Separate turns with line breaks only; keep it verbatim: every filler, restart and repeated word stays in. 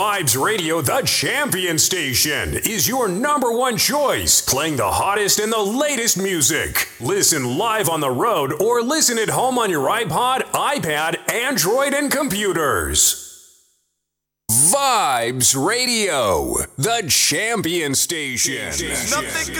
Vibes Radio, the champion station, is your number one choice, playing the hottest and the latest music. Listen live on the road or listen at home on your iPod, iPad, Android, and computers. Vibes Radio, the champion station.
Nothing